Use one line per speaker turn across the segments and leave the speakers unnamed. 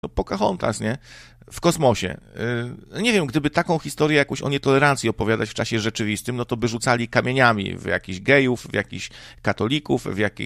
no Pocahontas, nie? W kosmosie. Nie wiem, gdyby taką historię jakoś o nietolerancji opowiadać w czasie rzeczywistym, no to by rzucali kamieniami w jakichś gejów, w jakichś katolików,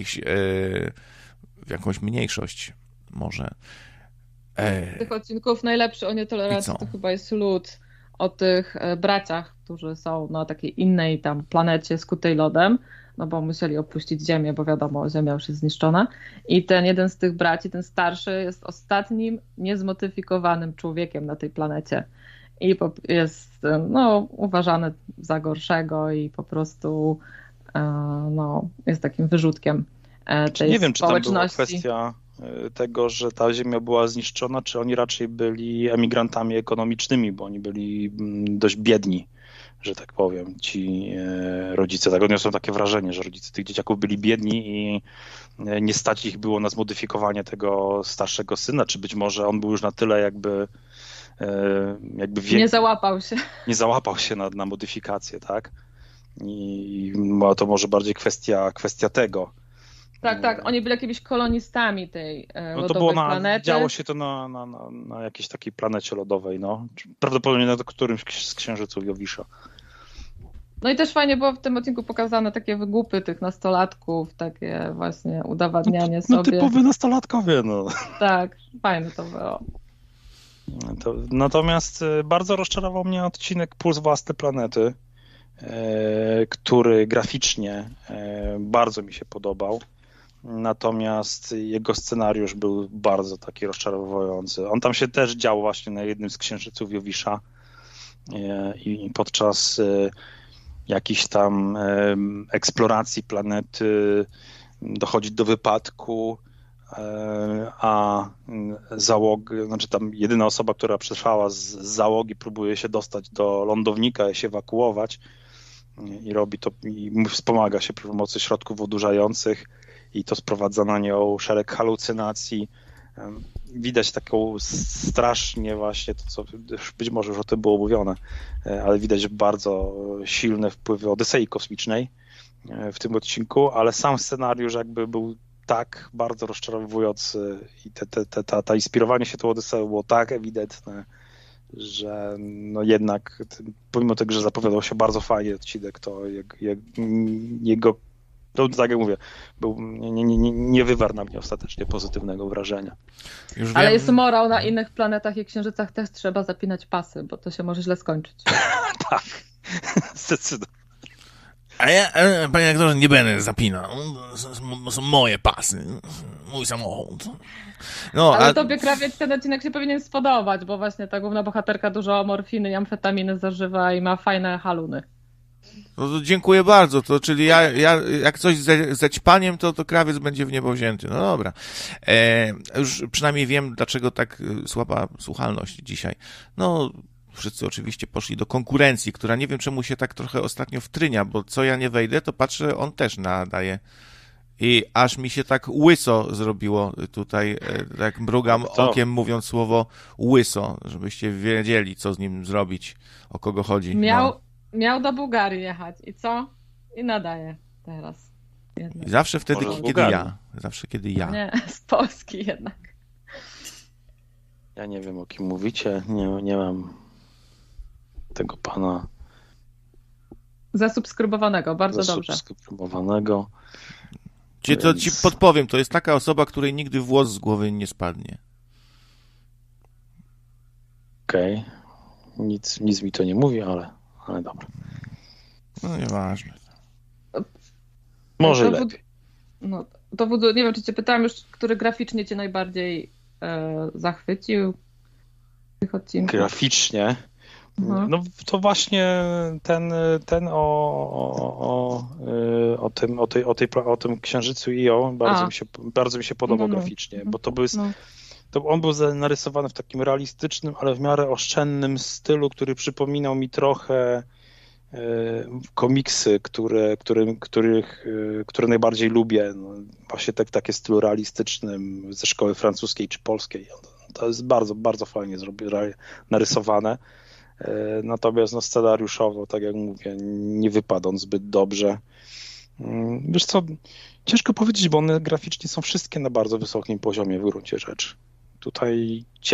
w jakąś mniejszość może.
Z tych odcinków najlepszy o
I
nietolerancji
co?
to chyba jest lód o tych braciach, którzy są na takiej innej tam planecie skutej lodem, no bo musieli opuścić Ziemię, bo wiadomo, Ziemia już jest zniszczona. I ten jeden z tych braci, ten starszy, jest ostatnim niezmodyfikowanym człowiekiem na tej planecie. I jest no, uważany za gorszego i po prostu no, jest takim wyrzutkiem tej
Nie wiem, czy tam była
społeczności.
kwestia tego, że ta ziemia była zniszczona, czy oni raczej byli emigrantami ekonomicznymi, bo oni byli dość biedni, że tak powiem. Ci rodzice, tak odniosłem takie wrażenie, że rodzice tych dzieciaków byli biedni i nie stać ich było na zmodyfikowanie tego starszego syna, czy być może on był już na tyle jakby
Nie załapał się.
Nie załapał się na modyfikację, tak? I to może bardziej kwestia tego.
Tak, oni byli jakimiś kolonistami tej
No to
lodowej
było
planety.
działo się to na jakiejś takiej planecie lodowej, no. Prawdopodobnie na którymś z księżyców Jowisza.
No i też fajnie było w tym odcinku pokazane takie wygłupy tych nastolatków, takie właśnie udowadnianie
No
sobie.
typowy nastolatkowie, no.
Tak, fajne to było.
Natomiast bardzo rozczarował mnie odcinek Puls Własnej Planety, który graficznie bardzo mi się podobał. Natomiast jego scenariusz był bardzo taki rozczarowujący. On tam się też dział właśnie na jednym z księżyców Jowisza i podczas jakichś tam eksploracji planety dochodzi do wypadku, a znaczy tam jedyna osoba, która przetrwała z załogi, próbuje się dostać do lądownika i się ewakuować i robi to i wspomaga się przy pomocy środków odurzających i to sprowadza na nią szereg halucynacji. Widać taką strasznie właśnie to, co być może już o tym było mówione, ale widać bardzo silne wpływy Odysei Kosmicznej w tym odcinku, ale sam scenariusz jakby był tak bardzo rozczarowujący i ta inspirowanie się tą Odyseją było tak ewidentne, że no jednak pomimo tego, że zapowiadał się bardzo fajnie odcinek, to jego to tak jak mówię, nie wywarł na mnie ostatecznie pozytywnego wrażenia.
Ale jest morał, na innych planetach i księżycach też trzeba zapinać pasy, bo to się może źle skończyć.
Tak, zdecydowanie.
A ja, panie aktorze, nie będę zapinał. Są moje pasy. Mój samochód. No,
ale tobie, Krawiec, ten odcinek się powinien spodobać, bo właśnie ta główna bohaterka dużo morfiny i amfetaminy zażywa i ma fajne haluny.
No to dziękuję bardzo, to czyli ja jak coś ze ćpaniem, to Krawiec będzie w niebo wzięty. No dobra. Już przynajmniej wiem, dlaczego tak słaba słuchalność dzisiaj. No, wszyscy oczywiście poszli do konkurencji, która nie wiem czemu się tak trochę ostatnio wtrynia, bo co ja nie wejdę, to patrzę, on też nadaje. I aż mi się tak łyso zrobiło tutaj, tak mrugam okiem mówiąc słowo łyso, żebyście wiedzieli, co z nim zrobić, o kogo chodzi.
Miał do Bułgarii jechać i co? I nadaje teraz.
I zawsze wtedy, kiedy ja.
Nie, z Polski jednak.
Ja nie wiem, o kim mówicie. Nie mam tego pana
zasubskrybowanego, bardzo dobrze.
Zasubskrybowanego.
To ci podpowiem, to jest taka osoba, której nigdy włos z głowy nie spadnie.
Okej. Nic mi to nie mówi, ale dobra.
No nieważne.
Może lepiej.
Nie wiem, czy cię pytałem już, który graficznie cię najbardziej zachwycił w tych odcinkach?
Graficznie? No to właśnie ten o tym księżycu Io bardzo mi się podobał graficznie, bo on był narysowany w takim realistycznym, ale w miarę oszczędnym stylu, który przypominał mi trochę komiksy, które najbardziej lubię. No, właśnie takie w stylu realistycznym ze szkoły francuskiej czy polskiej. To jest bardzo, bardzo fajnie narysowane. Natomiast scenariuszowo, tak jak mówię, nie wypadł on zbyt dobrze. Wiesz co, ciężko powiedzieć, bo one graficznie są wszystkie na bardzo wysokim poziomie w gruncie rzeczy. Tutaj